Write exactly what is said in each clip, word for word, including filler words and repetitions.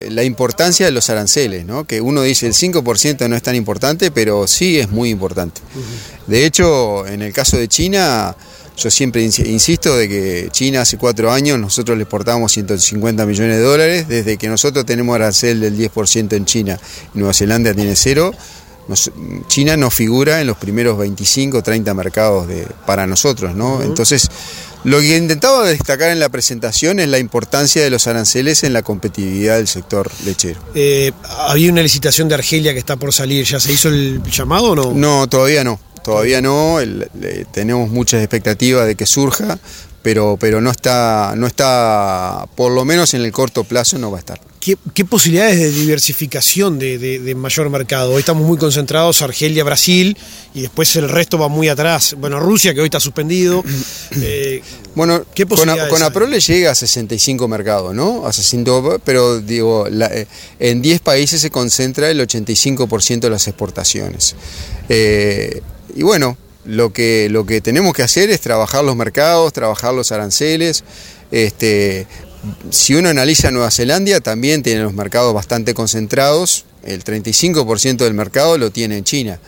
la importancia de los aranceles, ¿no? Que uno dice el cinco por ciento no es tan importante, pero sí es muy importante. Uh-huh. De hecho, en el caso de China, yo siempre insisto de que China hace cuatro años nosotros le exportábamos ciento cincuenta millones de dólares, desde que nosotros tenemos arancel del diez por ciento en China y Nueva Zelanda tiene cero, nos, China nos figura en los primeros veinticinco o treinta mercados de, para nosotros, ¿no? Uh-huh. Entonces, lo que intentaba destacar en la presentación es la importancia de los aranceles en la competitividad del sector lechero. Eh, había una licitación de Argelia que está por salir, ¿ya se hizo el llamado o no? No, todavía no, todavía no, el, le, tenemos muchas expectativas de que surja, pero, pero no está, no está, por lo menos en el corto plazo no va a estar. ¿Qué, qué posibilidades de diversificación de, de, de mayor mercado? Hoy estamos muy concentrados, Argelia, Brasil, y después el resto va muy atrás. Bueno, Rusia, que hoy está suspendido. Eh, bueno, ¿qué posibilidades con, con Aprole llega a sesenta y cinco mercados, ¿no? A sesenta, pero digo, la, eh, en diez países se concentra el ochenta y cinco por ciento de las exportaciones. Eh, y bueno, lo que, lo que tenemos que hacer es trabajar los mercados, trabajar los aranceles. Este, si uno analiza Nueva Zelanda, también tiene los mercados bastante concentrados. El treinta y cinco por ciento del mercado lo tiene en China.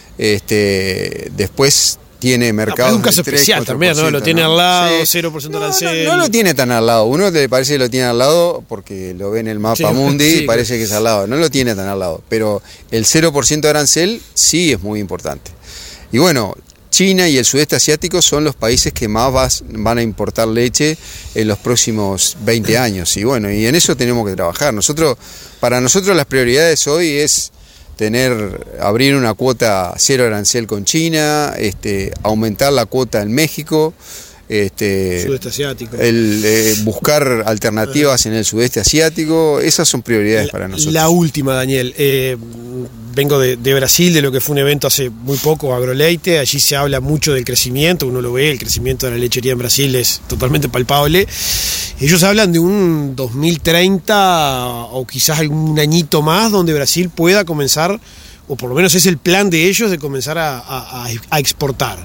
Este, después tiene mercados. No, es un caso especial también, ¿no? Lo tiene, ¿no?, al lado, sí. cero por ciento no, arancel. No, no lo tiene tan al lado. Uno le parece que lo tiene al lado porque lo ve en el mapa sí, mundi sí, y parece claro. que es al lado. No lo tiene tan al lado. Pero el cero por ciento de arancel sí es muy importante. Y bueno, China y el sudeste asiático son los países que más vas, van a importar leche en los próximos veinte años. Y bueno, y en eso tenemos que trabajar. Nosotros, para nosotros las prioridades hoy es tener, abrir una cuota cero arancel con China, este, aumentar la cuota en México, este, sudeste asiático. El, eh, buscar alternativas en el sudeste asiático. Esas son prioridades la, para nosotros. La última, Daniel. Eh, vengo de, de Brasil, de lo que fue un evento hace muy poco, Agroleite. Allí se habla mucho del crecimiento, uno lo ve, el crecimiento de la lechería en Brasil es totalmente palpable. Ellos hablan de un dos mil treinta o quizás algún añito más donde Brasil pueda comenzar, o por lo menos es el plan de ellos, de comenzar a, a, a exportar.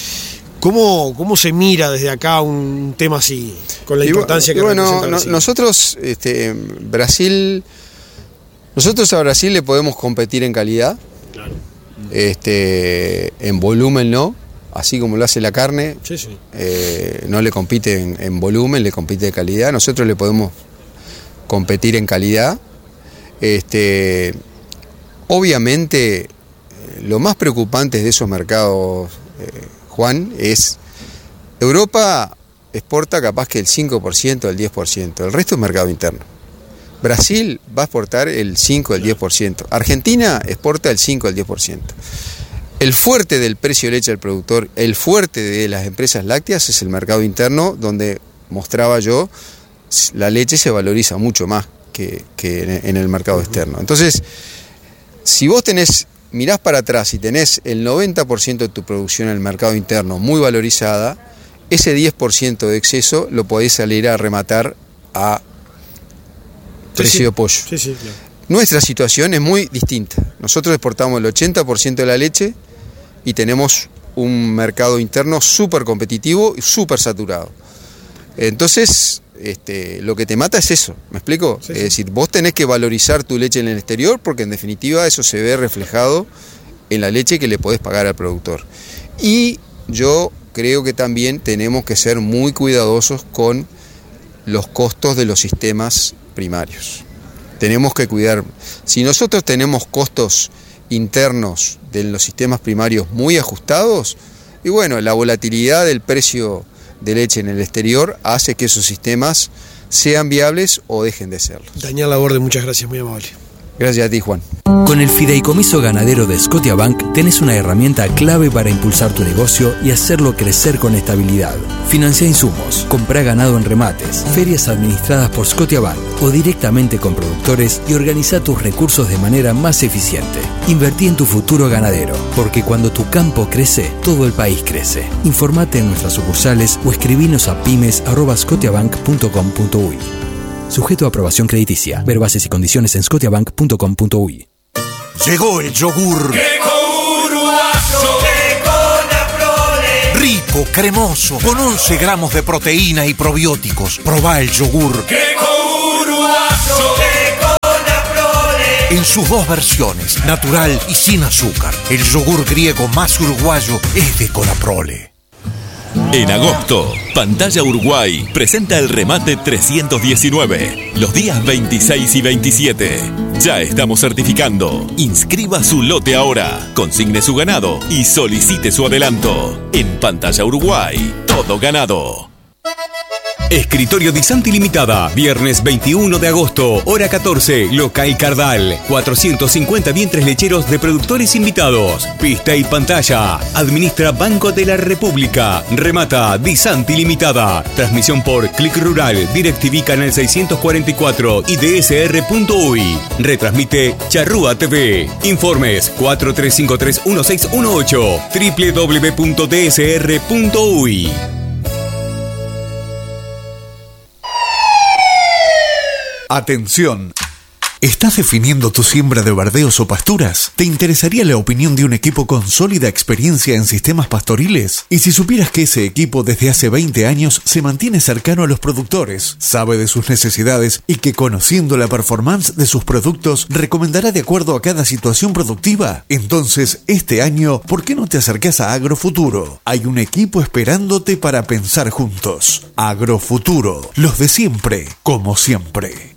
¿Cómo, ¿Cómo se mira desde acá un tema así, con la importancia y, que bueno, representa Brasil? No, nosotros, este, Brasil, nosotros a Brasil le podemos competir en calidad, claro. este, en volumen no, así como lo hace la carne, sí, sí. Eh, no le compite en, en volumen, le compite en calidad. Nosotros le podemos competir en calidad. Este, obviamente, lo más preocupante de esos mercados, eh, Juan, es Europa exporta capaz que el cinco por ciento, el diez por ciento, el resto es mercado interno. Brasil va a exportar el cinco, el diez por ciento. Argentina exporta el cinco, el diez por ciento. El fuerte del precio de leche del productor, el fuerte de las empresas lácteas es el mercado interno, donde mostraba yo, la leche se valoriza mucho más que, que en el mercado externo. Entonces, si vos tenés, mirás para atrás y tenés el noventa por ciento de tu producción en el mercado interno muy valorizada, ese diez por ciento de exceso lo podés salir a rematar a precio sí, sí. de pollo. Sí, sí, claro. Nuestra situación es muy distinta. Nosotros exportamos el ochenta por ciento de la leche y tenemos un mercado interno súper competitivo y súper saturado. Entonces, este, lo que te mata es eso, ¿me explico? Sí, sí. Es decir, vos tenés que valorizar tu leche en el exterior porque en definitiva eso se ve reflejado en la leche que le podés pagar al productor. Y yo creo que también tenemos que ser muy cuidadosos con los costos de los sistemas primarios. Tenemos que cuidar. Si nosotros tenemos costos internos de los sistemas primarios muy ajustados, y bueno, la volatilidad del precio de leche en el exterior hace que esos sistemas sean viables o dejen de serlo. Daniel Laborde, muchas gracias, muy amable. Gracias a ti, Juan. Con el Fideicomiso Ganadero de Scotiabank tenés una herramienta clave para impulsar tu negocio y hacerlo crecer con estabilidad. Financia insumos, comprá ganado en remates, ferias administradas por Scotiabank o directamente con productores y organiza tus recursos de manera más eficiente. Invertí en tu futuro ganadero, porque cuando tu campo crece, todo el país crece. Informate en nuestras sucursales o escribinos a pymes arroba scotiabank punto com punto uy. Sujeto a aprobación crediticia. Ver bases y condiciones en scotiabank punto com punto uy. Llegó el yogur. Llegó uruguayo. Llegó Naprole. Rico, cremoso, con once gramos de proteína y probióticos. Probá el yogur. Llegó uruguayo. en sus dos versiones, natural y sin azúcar. El yogur griego más uruguayo es de Conaprole. En agosto, Pantalla Uruguay presenta el remate trescientos diecinueve, los días veintiséis y veintisiete. Ya estamos certificando. Inscriba su lote ahora, consigne su ganado y solicite su adelanto. En Pantalla Uruguay, todo ganado. Escritorio Di Santi Limitada, viernes veintiuno de agosto, hora catorce, local Cardal. cuatrocientos cincuenta vientres lecheros de productores invitados. Pista y pantalla. Administra Banco de la República. Remata Di Santi Limitada. Transmisión por Click Rural, DirecTV Canal seiscientos cuarenta y cuatro y D S R punto U Y. Retransmite Charrúa T V. Informes cuatro tres cinco tres uno seis uno ocho, doble u doble u doble u punto D S R punto U Y. Atención. ¿Estás definiendo tu siembra de verdeos o pasturas? ¿Te interesaría la opinión de un equipo con sólida experiencia en sistemas pastoriles? Y si supieras que ese equipo desde hace veinte años se mantiene cercano a los productores, sabe de sus necesidades y que conociendo la performance de sus productos recomendará de acuerdo a cada situación productiva? Entonces, este año, ¿por qué no te acercás a Agrofuturo? Hay un equipo esperándote para pensar juntos. Agrofuturo, los de siempre, como siempre.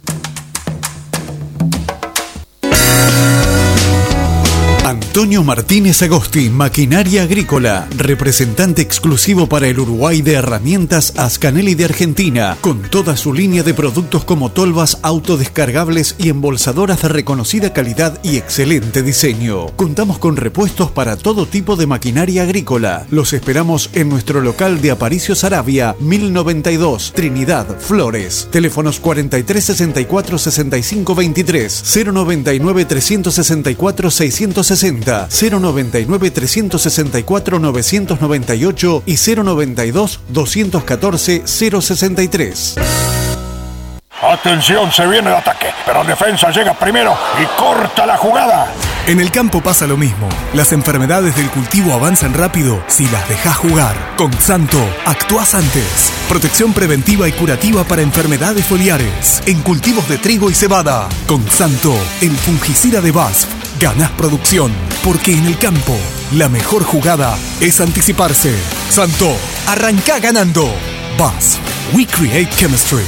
Antonio Martínez Agosti, Maquinaria Agrícola, representante exclusivo para el Uruguay de herramientas Ascanelli de Argentina, con toda su línea de productos como tolvas autodescargables y embolsadoras de reconocida calidad y excelente diseño. Contamos con repuestos para todo tipo de maquinaria agrícola. Los esperamos en nuestro local de Aparicio Saravia, mil noventa y dos, Trinidad, Flores. Teléfonos cuarenta y tres sesenta y cuatro sesenta y cinco veintitrés, cero noventa y nueve trescientos sesenta y cuatro seiscientos sesenta, cero noventa y nueve trescientos sesenta y cuatro novecientos noventa y ocho y cero noventa y dos doscientos catorce cero sesenta y tres. Atención, se viene el ataque, pero defensa llega primero y corta la jugada. En el campo pasa lo mismo. Las enfermedades del cultivo avanzan rápido si las dejas jugar. Con Xanto, actuás antes. Protección preventiva y curativa para enfermedades foliares en cultivos de trigo y cebada. Con Xanto, el fungicida de B A S F. Ganás producción, porque en el campo la mejor jugada es anticiparse. Xanto, arrancá ganando. B A S F. We create chemistry.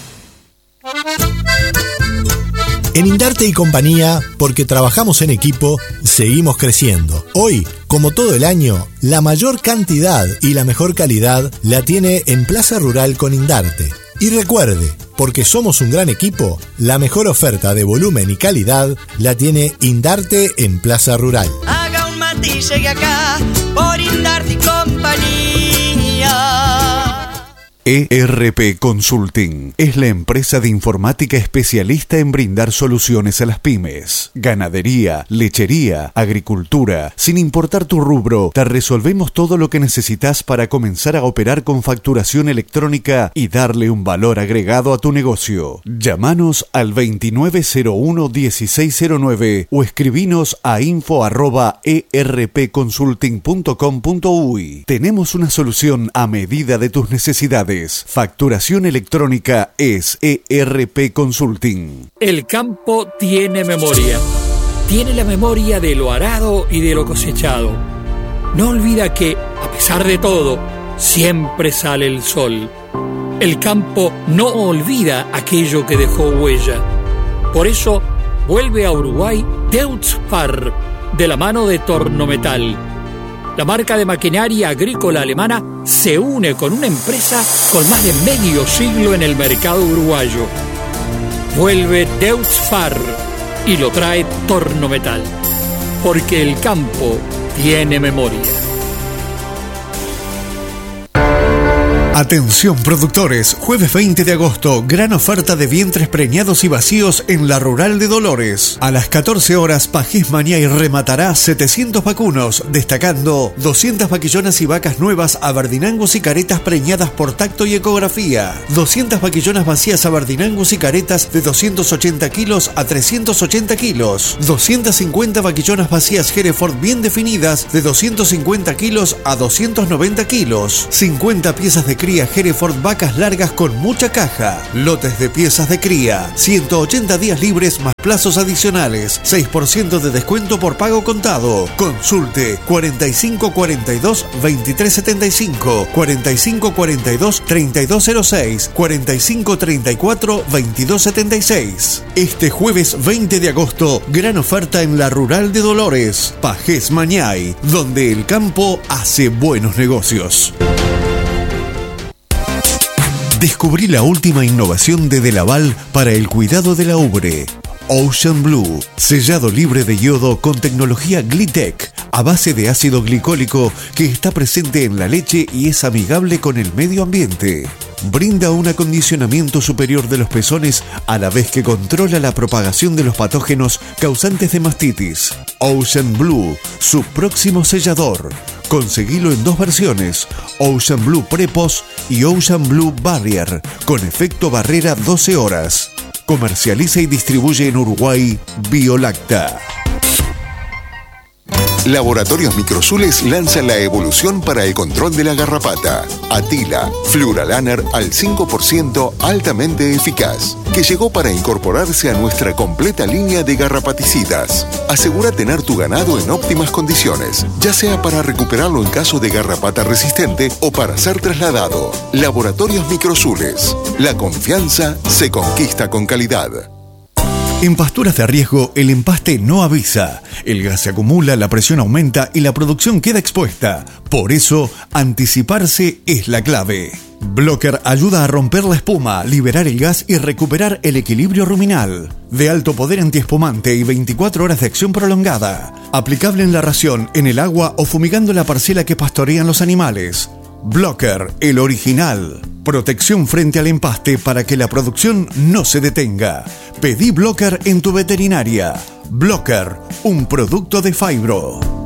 En Indarte y compañía, porque trabajamos en equipo, seguimos creciendo. Hoy, como todo el año, la mayor cantidad y la mejor calidad la tiene en Plaza Rural con Indarte. Y recuerde, porque somos un gran equipo, la mejor oferta de volumen y calidad la tiene Indarte en Plaza Rural. Haga un mate y llegue acá, por Indarte y compañía. E R P Consulting es la empresa de informática especialista en brindar soluciones a las pymes. Ganadería, lechería, agricultura, sin importar tu rubro, te resolvemos todo lo que necesitas para comenzar a operar con facturación electrónica y darle un valor agregado a tu negocio. Llámanos al veintinueve cero uno dieciséis cero nueve o escribinos a info arroba e r p consulting punto com punto u y. Tenemos una solución a medida de tus necesidades. Facturación electrónica es E R P Consulting. El campo tiene memoria. Tiene la memoria de lo arado y de lo cosechado. No olvida que, a pesar de todo, siempre sale el sol. El campo no olvida aquello que dejó huella. Por eso, vuelve a Uruguay Deutz-Fahr, de la mano de Tornometal. La marca de maquinaria agrícola alemana se une con una empresa con más de medio siglo en el mercado uruguayo. Vuelve Deutz-Fahr y lo trae Tornometal, porque el campo tiene memoria. Atención productores, jueves veinte de agosto, gran oferta de vientres preñados y vacíos en la Rural de Dolores. A las catorce horas, Pajés Mañay rematará setecientos vacunos, destacando doscientas vaquillonas y vacas nuevas aberdinangus y caretas preñadas por tacto y ecografía, doscientas vaquillonas vacías aberdinangus y caretas de doscientos ochenta kilos a trescientos ochenta kilos, doscientas cincuenta vaquillonas vacías Hereford bien definidas de doscientos cincuenta kilos a doscientos noventa kilos, cincuenta piezas de cría Hereford vacas largas con mucha caja. Lotes de piezas de cría. ciento ochenta días libres más plazos adicionales. seis por ciento de descuento por pago contado. Consulte cuarenta y cinco cuarenta y dos veintitrés setenta y cinco, cuarenta y cinco cuarenta y dos treinta y dos cero seis, cuarenta y cinco treinta y cuatro veintidós setenta y seis. Este jueves veinte de agosto, gran oferta en la Rural de Dolores, Pajés Mañay, donde el campo hace buenos negocios. Descubrí la última innovación de Delaval para el cuidado de la ubre. Ocean Blue, sellado libre de yodo con tecnología Glitech, a base de ácido glicólico que está presente en la leche y es amigable con el medio ambiente. Brinda un acondicionamiento superior de los pezones a la vez que controla la propagación de los patógenos causantes de mastitis. Ocean Blue, su próximo sellador. Conseguilo en dos versiones, Ocean Blue Prepos y Ocean Blue Barrier, con efecto barrera doce horas. Comercializa y distribuye en Uruguay Biolacta. Laboratorios Microsules lanza la evolución para el control de la garrapata. Atila, Fluralaner al cinco por ciento altamente eficaz, que llegó para incorporarse a nuestra completa línea de garrapaticidas. Asegura tener tu ganado en óptimas condiciones, ya sea para recuperarlo en caso de garrapata resistente o para ser trasladado. Laboratorios Microsules. La confianza se conquista con calidad. En pasturas de riesgo, el empaste no avisa. El gas se acumula, la presión aumenta y la producción queda expuesta. Por eso, anticiparse es la clave. Blocker ayuda a romper la espuma, liberar el gas y recuperar el equilibrio ruminal. De alto poder antiespumante y veinticuatro horas de acción prolongada. Aplicable en la ración, en el agua o fumigando la parcela que pastorean los animales. Blocker, el original. Protección frente al empaste para que la producción no se detenga. Pedí Blocker en tu veterinaria. Blocker, un producto de Fibro.